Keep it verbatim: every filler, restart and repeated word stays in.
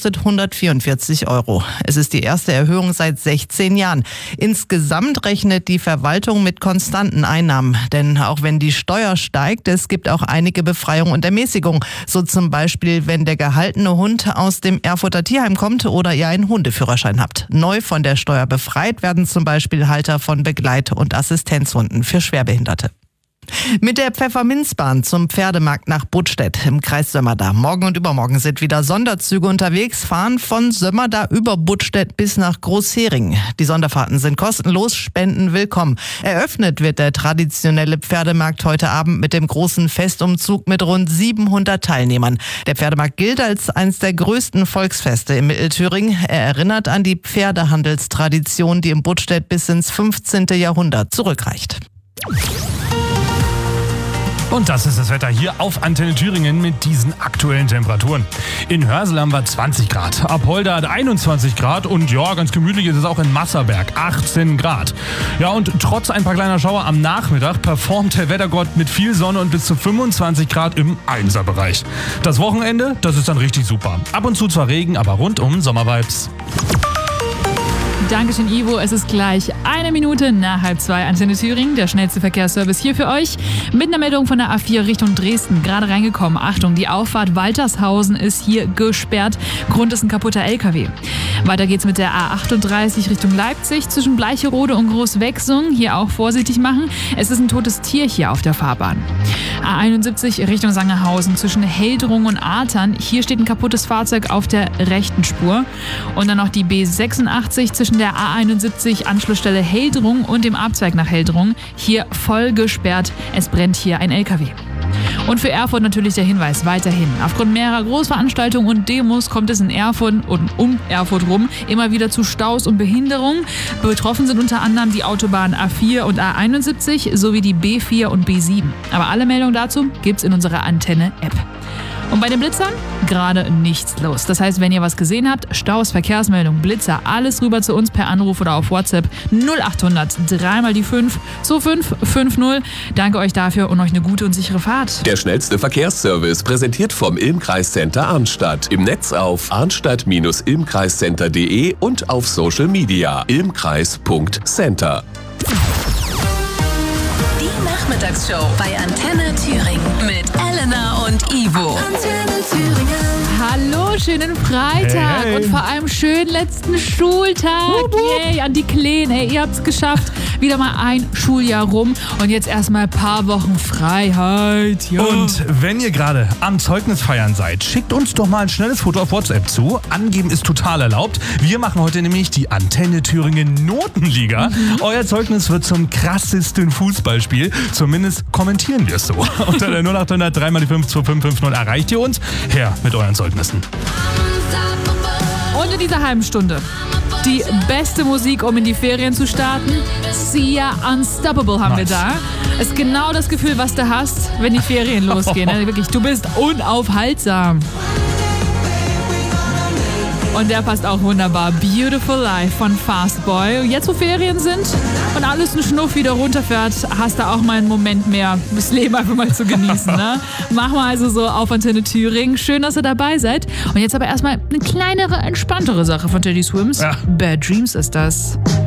kostet hundertvierundvierzig Euro. Es ist die erste Erhöhung seit sechzehn Jahren. Insgesamt rechnet die Verwaltung mit konstanten Einnahmen. Denn auch wenn die Steuer steigt, es gibt auch einige Befreiungen und Ermäßigungen. So zum Beispiel, wenn der gehaltene Hund aus dem Erfurter Tierheim kommt oder ihr einen Hundeführerschein habt. Neu von der Steuer befreit werden zum Beispiel Halter von Begleit- und Assistenzhunden für Schwerbehinderte. Mit der Pfefferminzbahn zum Pferdemarkt nach Budstedt im Kreis Sömmerda. Morgen und übermorgen sind wieder Sonderzüge unterwegs, fahren von Sömmerda über Budstedt bis nach Großhering. Die Sonderfahrten sind kostenlos, Spenden willkommen. Eröffnet wird der traditionelle Pferdemarkt heute Abend mit dem großen Festumzug mit rund siebenhundert Teilnehmern. Der Pferdemarkt gilt als eines der größten Volksfeste im Mittelthüringen. Er erinnert an die Pferdehandelstradition, die im Budstedt bis ins fünfzehnten Jahrhundert zurückreicht. Und das ist das Wetter hier auf Antenne Thüringen mit diesen aktuellen Temperaturen. In Hörsel haben wir zwanzig Grad, Apolda hat einundzwanzig Grad und ja, ganz gemütlich ist es auch in Masserberg, achtzehn Grad. Ja, und trotz ein paar kleiner Schauer am Nachmittag performt der Wettergott mit viel Sonne und bis zu fünfundzwanzig Grad im Einser-Bereich. Das Wochenende, das ist dann richtig super. Ab und zu zwar Regen, aber rundum Sommervibes. Dankeschön, Ivo. Es ist gleich eine Minute nach halb zwei. Antenne Thüringen, der schnellste Verkehrsservice hier für euch. Mit einer Meldung von der A vier Richtung Dresden. Gerade reingekommen. Achtung, die Auffahrt Waltershausen ist hier gesperrt. Grund ist ein kaputter L K W. Weiter geht's mit der A achtunddreißig Richtung Leipzig zwischen Bleicherode und Großwechsung. Hier auch vorsichtig machen. Es ist ein totes Tier hier auf der Fahrbahn. A einundsiebzig Richtung Sangerhausen zwischen Heldrung und Artern. Hier steht ein kaputtes Fahrzeug auf der rechten Spur. Und dann noch die B sechsundachtzig zwischen der A einundsiebzig Anschlussstelle Heldrung und dem Abzweig nach Heldrung. Hier voll gesperrt. Es brennt hier ein L K W. Und für Erfurt natürlich der Hinweis weiterhin. Aufgrund mehrerer Großveranstaltungen und Demos kommt es in Erfurt und um Erfurt rum immer wieder zu Staus und Behinderungen. Betroffen sind unter anderem die Autobahn A vier und A einundsiebzig sowie die B vier und B sieben. Aber alle Meldungen dazu gibt's in unserer Antenne-App. Und bei den Blitzern gerade nichts los. Das heißt, wenn ihr was gesehen habt, Staus, Verkehrsmeldung, Blitzer, alles rüber zu uns per Anruf oder auf WhatsApp null achthundert drei mal die fünf zwei fünf fünf null. Danke euch dafür und euch eine gute und sichere Fahrt. Der schnellste Verkehrsservice präsentiert vom Ilm-Kreiscenter Arnstadt. Im Netz auf arnstadt Bindestrich ilmkreiscenter punkt de und auf Social Media ilmkreis Punkt center. Die Nachmittagsshow bei Antenne Thüringen mit Elena und Ivo. Antenne Thüringen. Hallo, schönen Freitag Hey, hey. und vor allem schönen letzten Schultag. Wupp, wupp. Yay, an die Kleinen. Hey, ihr habt's geschafft. Wieder mal ein Schuljahr rum und jetzt erstmal ein paar Wochen Freiheit. Ja. Und wenn ihr gerade am Zeugnisfeiern seid, schickt uns doch mal ein schnelles Foto auf WhatsApp zu. Angeben ist total erlaubt. Wir machen heute nämlich die Antenne Thüringen Notenliga. Mhm. Euer Zeugnis wird zum krassesten Fußballspiel. Zumindest kommentieren wir es so. Unter der null achthundert drei mal die fünf zwei fünf fünf null erreicht ihr uns. Her mit euren Zeugnissen. Und in dieser halben Stunde die beste Musik, um in die Ferien zu starten. Sia Unstoppable haben Nice. wir da. Ist genau das Gefühl, was du hast, wenn die Ferien losgehen. Also wirklich, du bist unaufhaltsam. Und der passt auch wunderbar. Beautiful Life von Fastboy. Jetzt, wo Ferien sind und alles ein Schnuff wieder runterfährt, hast du auch mal einen Moment mehr, das Leben einfach mal zu genießen. Ne? Machen wir also so auf Antenne Thüringen. Schön, dass ihr dabei seid. Und jetzt aber erstmal eine kleinere, entspanntere Sache von Teddy Swims. Ja. Bad Dreams ist das.